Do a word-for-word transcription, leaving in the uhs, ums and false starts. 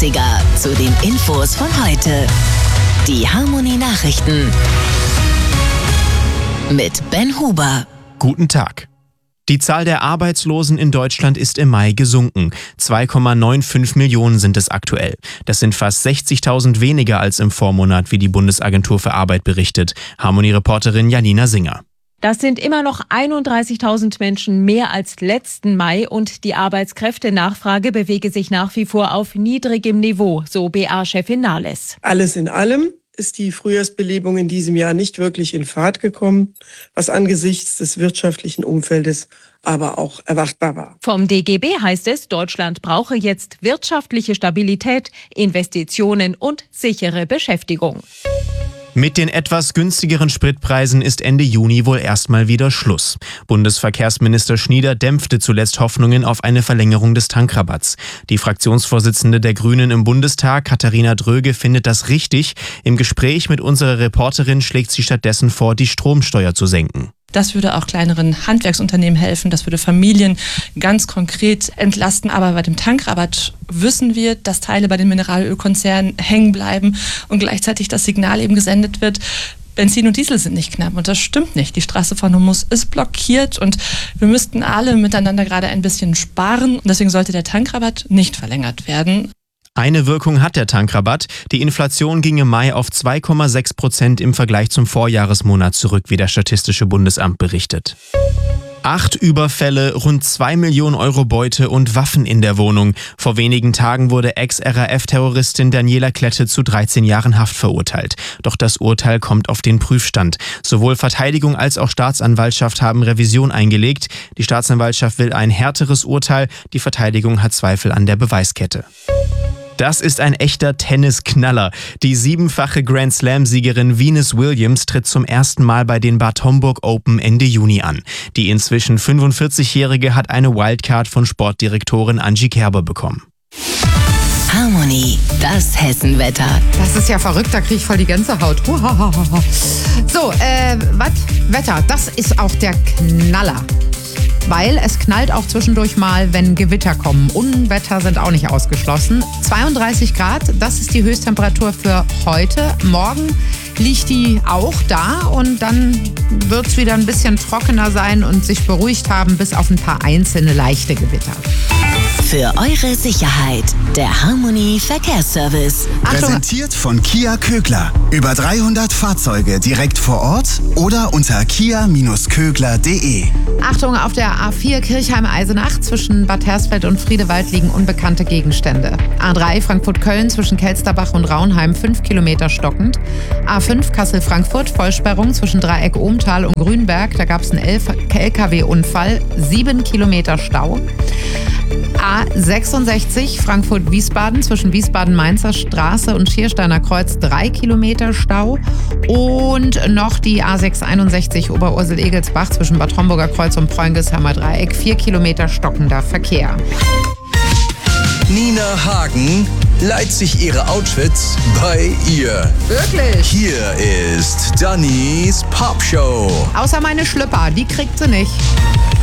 dreißiger zu den Infos von heute. Die Harmony Nachrichten mit Ben Huber. Guten Tag. Die Zahl der Arbeitslosen in Deutschland ist im Mai gesunken. zwei Komma fünfundneunzig Millionen sind es aktuell. Das sind fast sechzigtausend weniger als im Vormonat, wie die Bundesagentur für Arbeit berichtet. Harmony-Reporterin Janina Singer. Das sind immer noch einunddreißigtausend Menschen mehr als letzten Mai und die Arbeitskräftenachfrage bewege sich nach wie vor auf niedrigem Niveau, so B A-Chefin Nahles. Alles in allem ist die Frühjahrsbelebung in diesem Jahr nicht wirklich in Fahrt gekommen, was angesichts des wirtschaftlichen Umfeldes aber auch erwartbar war. Vom D G B heißt es, Deutschland brauche jetzt wirtschaftliche Stabilität, Investitionen und sichere Beschäftigung. Mit den etwas günstigeren Spritpreisen ist Ende Juni wohl erstmal wieder Schluss. Bundesverkehrsminister Schnieder dämpfte zuletzt Hoffnungen auf eine Verlängerung des Tankrabatts. Die Fraktionsvorsitzende der Grünen im Bundestag, Katharina Dröge, findet das richtig. Im Gespräch mit unserer Reporterin schlägt sie stattdessen vor, die Stromsteuer zu senken. Das würde auch kleineren Handwerksunternehmen helfen, das würde Familien ganz konkret entlasten. Aber bei dem Tankrabatt wissen wir, dass Teile bei den Mineralölkonzernen hängen bleiben und gleichzeitig das Signal eben gesendet wird, Benzin und Diesel sind nicht knapp und das stimmt nicht. Die Straße von Hormuz ist blockiert und wir müssten alle miteinander gerade ein bisschen sparen. Und deswegen sollte der Tankrabatt nicht verlängert werden. Eine Wirkung hat der Tankrabatt. Die Inflation ging im Mai auf zwei Komma sechs Prozent im Vergleich zum Vorjahresmonat zurück, wie das Statistische Bundesamt berichtet. Acht Überfälle, rund zwei Millionen Euro Beute und Waffen in der Wohnung. Vor wenigen Tagen wurde Ex-R A F-Terroristin Daniela Klette zu dreizehn Jahren Haft verurteilt. Doch das Urteil kommt auf den Prüfstand. Sowohl Verteidigung als auch Staatsanwaltschaft haben Revision eingelegt. Die Staatsanwaltschaft will ein härteres Urteil. Die Verteidigung hat Zweifel an der Beweiskette. Das ist ein echter Tennisknaller. Die siebenfache Grand-Slam-Siegerin Venus Williams tritt zum ersten Mal bei den Bad Homburg Open Ende Juni an. Die inzwischen fünfundvierzigjährige hat eine Wildcard von Sportdirektorin Angie Kerber bekommen. Harmony, das Hessenwetter. Das ist ja verrückt, da kriege ich voll die Gänsehaut. So, äh, was? Wetter, das ist auch der Knaller. Weil es knallt auch zwischendurch mal, wenn Gewitter kommen. Unwetter sind auch nicht ausgeschlossen. zweiunddreißig Grad, das ist die Höchsttemperatur für heute. Morgen liegt die auch da und dann wird es wieder ein bisschen trockener sein und sich beruhigt haben, bis auf ein paar einzelne leichte Gewitter. Für eure Sicherheit, der Harmony Verkehrsservice. Präsentiert von Kia Kögler. Über dreihundert Fahrzeuge direkt vor Ort oder unter kia Bindestrich kögler punkt de. Achtung, auf der A vier Kirchheim-Eisenach zwischen Bad Hersfeld und Friedewald liegen unbekannte Gegenstände. A drei Frankfurt-Köln zwischen Kelsterbach und Raunheim fünf Kilometer stockend. A fünf Kassel-Frankfurt Vollsperrung zwischen Dreieck Ohmtal und Grünberg. Da gab es einen L K W-Unfall, sieben Kilometer Stau. A sechsundsechzig Frankfurt-Wiesbaden zwischen Wiesbaden-Mainzer Straße und Schiersteiner Kreuz drei Kilometer Stau. Und noch die A sechshunderteinundsechzig Oberursel-Egelsbach zwischen Bad Homburger Kreuz und Preungesheimer Dreieck vier Kilometer stockender Verkehr. Nina Hagen leiht sich ihre Outfits bei ihr. Wirklich? Hier ist Dannys Popshow. Außer meine Schlüpper, die kriegt sie nicht.